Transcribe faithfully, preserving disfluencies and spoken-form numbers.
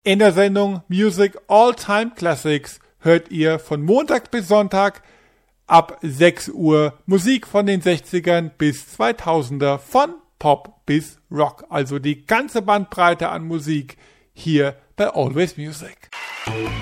In der Sendung Music All Time Classics hört ihr von Montag bis Sonntag ab sechs Uhr Musik von den sechzigern bis zweitausender, von Pop bis Rock. Also die ganze Bandbreite an Musik hier bei Always Music.